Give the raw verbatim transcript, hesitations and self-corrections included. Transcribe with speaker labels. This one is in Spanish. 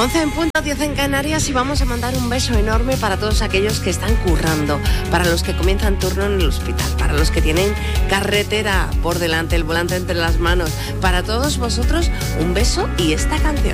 Speaker 1: once en punto, diez en Canarias, y vamos a mandar un beso enorme para todos aquellos que están currando, para los que comienzan turno en el hospital, para los que tienen carretera por delante, el volante entre las manos. Para todos vosotros, un beso y esta canción.